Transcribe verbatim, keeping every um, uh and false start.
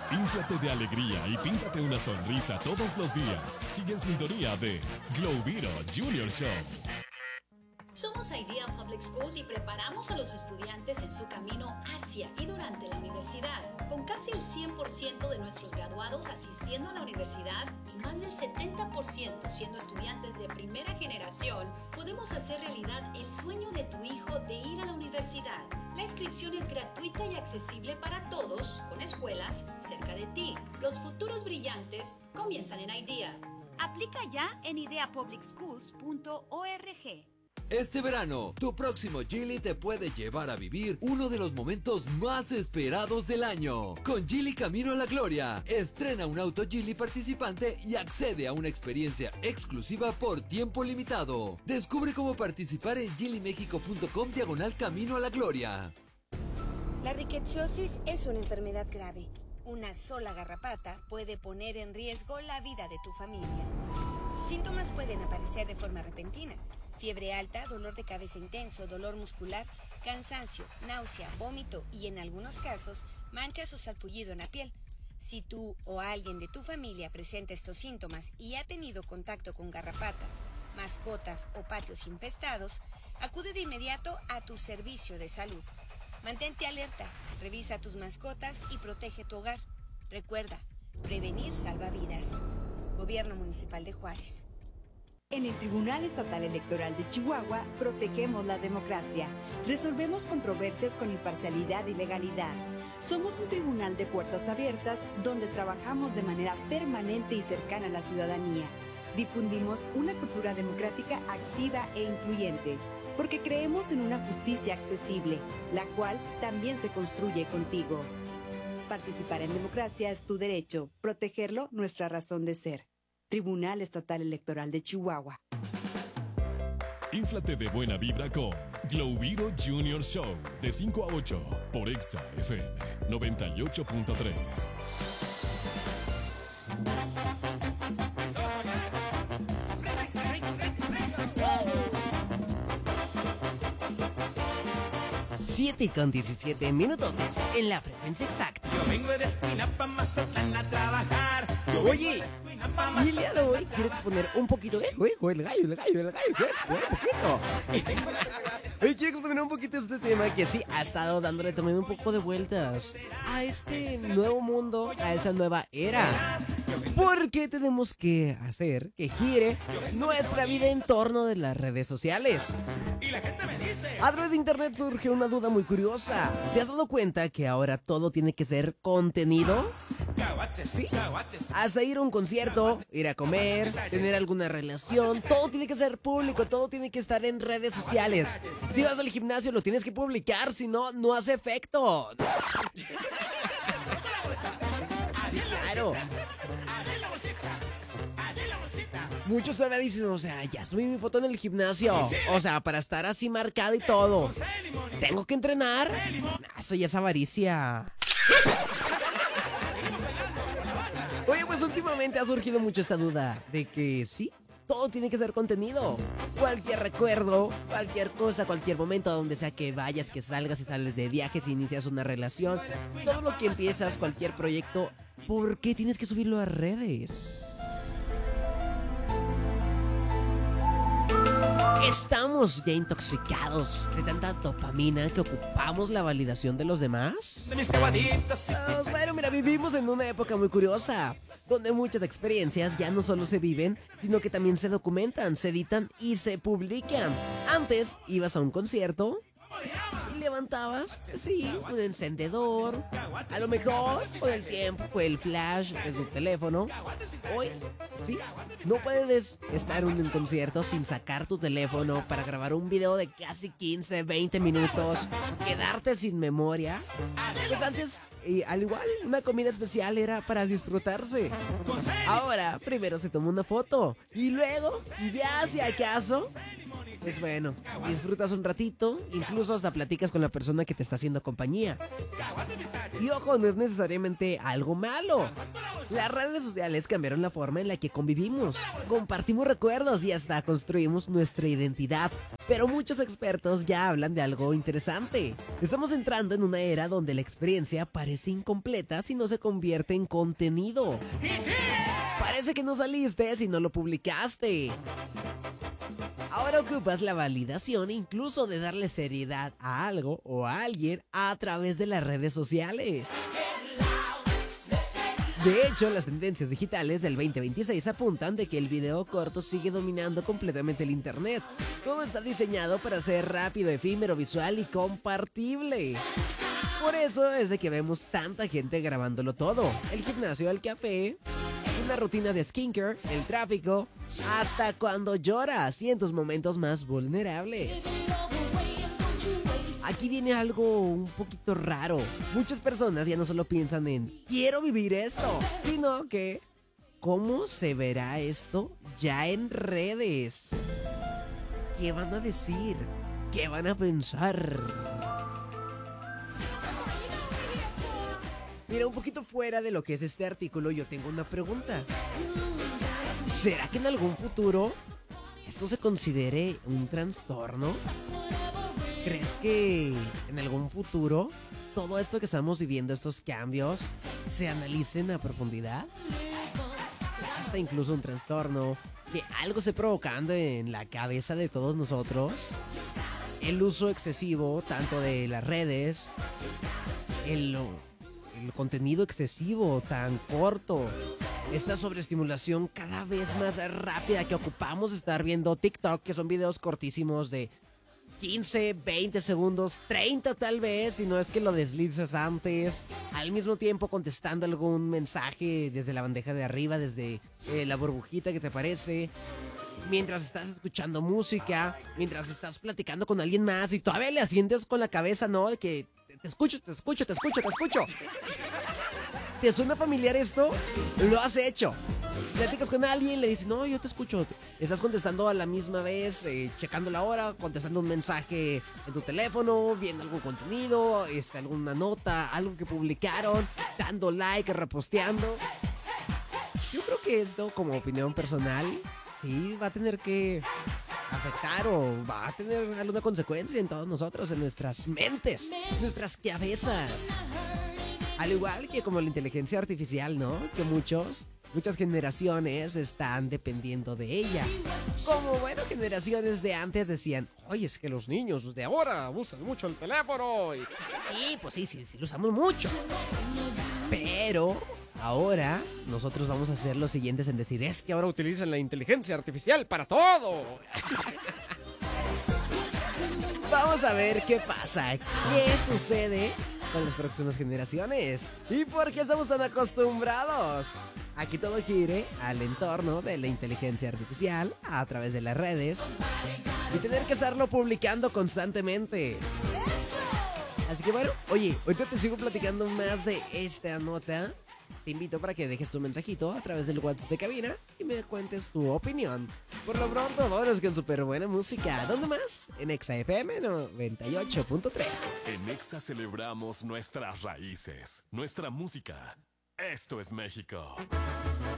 Inflate de alegría y píntate una sonrisa todos los días. Sigue en sintonía de Globiro Junior Show. Somos IDEA Public Schools y preparamos a los estudiantes en su camino hacia y durante la universidad. Con casi el cien por ciento de nuestros graduados asistiendo a la universidad y más del setenta por ciento siendo estudiantes de primera generación, podemos hacer realidad el sueño de tu hijo de ir a la universidad. La inscripción es gratuita y accesible para todos, con escuelas cerca de ti. Los futuros brillantes comienzan en IDEA. Aplica ya en idea public schools punto org. Este verano, tu próximo Geely te puede llevar a vivir uno de los momentos más esperados del año. Con Geely Camino a la Gloria, estrena un auto Geely participante y accede a una experiencia exclusiva por tiempo limitado. Descubre cómo participar en geely mexico punto com diagonal Camino a la Gloria. La rickettsiosis es una enfermedad grave. Una sola garrapata puede poner en riesgo la vida de tu familia. Sus síntomas pueden aparecer de forma repentina. Fiebre alta, dolor de cabeza intenso, dolor muscular, cansancio, náusea, vómito y en algunos casos manchas o salpullido en la piel. Si tú o alguien de tu familia presenta estos síntomas y ha tenido contacto con garrapatas, mascotas o patios infestados, acude de inmediato a tu servicio de salud. Mantente alerta, revisa tus mascotas y protege tu hogar. Recuerda, prevenir salva vidas. Gobierno Municipal de Juárez. En el Tribunal Estatal Electoral de Chihuahua protegemos la democracia. Resolvemos controversias con imparcialidad y legalidad. Somos un tribunal de puertas abiertas donde trabajamos de manera permanente y cercana a la ciudadanía. Difundimos una cultura democrática activa e incluyente, porque creemos en una justicia accesible, la cual también se construye contigo. Participar en democracia es tu derecho, protegerlo nuestra razón de ser. Tribunal Estatal Electoral de Chihuahua. Inflate de buena vibra con Globiro Junior Show de cinco a ocho por Exa F M noventa y ocho punto tres. siete con diecisiete minutos en la frecuencia exacta. Yo vengo de esquina pa' Mazatlán a trabajar. Yo Oye, y el día de hoy quiero exponer un poquito. Eh, oye, el gallo, el gallo, el gallo. Quiero exponer un poquito. Hoy quiero exponer un poquito este tema que sí ha estado dándole también un poco de vueltas a este nuevo mundo, a esta nueva era. Porque tenemos que hacer que gire nuestra vida en torno de las redes sociales. Y la gente me dice: a través de internet surge una duda muy curiosa. ¿Te has dado cuenta que ahora todo tiene que ser contenido? ¿Sí? Hasta ir a un concierto, ir a comer, tener alguna relación, todo tiene que ser público, todo tiene que estar en redes sociales. Si vas al gimnasio lo tienes que publicar, si no, no hace efecto. Sí, claro. Muchos todavía dicen, o sea, ya subí mi foto en el gimnasio. O sea, para estar así marcado y todo. ¿Tengo que entrenar? Nah, eso ya es avaricia. Oye, pues últimamente ha surgido mucho esta duda de que sí, todo tiene que ser contenido. Cualquier recuerdo, cualquier cosa, cualquier momento, a donde sea que vayas, que salgas, si sales de viaje, si inicias una relación, todo lo que empiezas, cualquier proyecto, ¿por qué tienes que subirlo a redes? ¿Estamos ya intoxicados de tanta dopamina que ocupamos la validación de los demás? Pues bueno, mira, vivimos en una época muy curiosa, donde muchas experiencias ya no solo se viven, sino que también se documentan, se editan y se publican. Antes ibas a un concierto y levantabas, pues sí, un encendedor. A lo mejor con el tiempo fue el flash de tu teléfono. Hoy, sí, no puedes estar en un concierto sin sacar tu teléfono para grabar un video de casi quince, veinte minutos, quedarte sin memoria. Pues antes, y al igual, una comida especial era para disfrutarse. Ahora, primero se toma una foto y luego, ya si acaso, pues bueno, disfrutas un ratito, incluso hasta platicas con la persona que te está haciendo compañía. Y ojo, no es necesariamente algo malo. Las redes sociales cambiaron la forma en la que convivimos, compartimos recuerdos y hasta construimos nuestra identidad. Pero muchos expertos ya hablan de algo interesante. Estamos entrando en una era donde la experiencia parece incompleta si no se convierte en contenido. Parece que no saliste si no lo publicaste. Ahora ocupas la validación incluso de darle seriedad a algo o a alguien a través de las redes sociales. De hecho, las tendencias digitales del veinte veintiséis apuntan de que el video corto sigue dominando completamente el internet. Todo está diseñado para ser rápido, efímero, visual y compartible. Por eso es de que vemos tanta gente grabándolo todo. El gimnasio, el café, una rutina de skincare, el tráfico, hasta cuando lloras y en tus momentos más vulnerables. Aquí viene algo un poquito raro. Muchas personas ya no solo piensan en quiero vivir esto, sino que ¿cómo se verá esto ya en redes? ¿Qué van a decir? ¿Qué van a pensar? Mira, un poquito fuera de lo que es este artículo, yo tengo una pregunta. ¿Será que en algún futuro esto se considere un trastorno? ¿Crees que en algún futuro todo esto que estamos viviendo, estos cambios, se analicen a profundidad? Hasta incluso un trastorno, que algo esté provocando en la cabeza de todos nosotros. El uso excesivo tanto de las redes, el, el contenido excesivo tan corto, esta sobreestimulación cada vez más rápida que ocupamos estar viendo TikTok, que son videos cortísimos de quince, veinte segundos, treinta tal vez, si no es que lo deslizas antes, al mismo tiempo contestando algún mensaje desde la bandeja de arriba, desde eh, la burbujita que te aparece, mientras estás escuchando música, mientras estás platicando con alguien más y todavía le asientes con la cabeza, ¿no? De que te escucho, te escucho, te escucho, te escucho. ¿Te suena familiar esto? Lo has hecho. Platicas con alguien, le dices, no, yo te escucho. Estás contestando a la misma vez, eh, checando la hora, contestando un mensaje en tu teléfono, viendo algún contenido, este, alguna nota, algo que publicaron, dando like, reposteando. Yo creo que esto, como opinión personal, sí va a tener que afectar o va a tener alguna consecuencia en todos nosotros, en nuestras mentes, nuestras cabezas. Al igual que como la inteligencia artificial, ¿no? Que muchos, muchas generaciones están dependiendo de ella. Como, bueno, generaciones de antes decían, oye, es que los niños de ahora usan mucho el teléfono. Y, y pues sí, sí, sí, lo usamos mucho. Pero ahora nosotros vamos a hacer los siguientes en decir, es que ahora utilizan la inteligencia artificial para todo. Vamos a ver qué pasa, qué sucede con las próximas generaciones y por qué estamos tan acostumbrados a que todo gire al entorno de la inteligencia artificial a través de las redes y tener que estarlo publicando constantemente. Así que bueno, oye, ahorita te sigo platicando más de esta nota. Te invito para que dejes tu mensajito a través del WhatsApp de cabina y me cuentes tu opinión. Por lo pronto, vámonos con súper buena música. ¿Dónde más? En Exa F M noventa y ocho punto tres. En Exa celebramos nuestras raíces, nuestra música. Esto es México.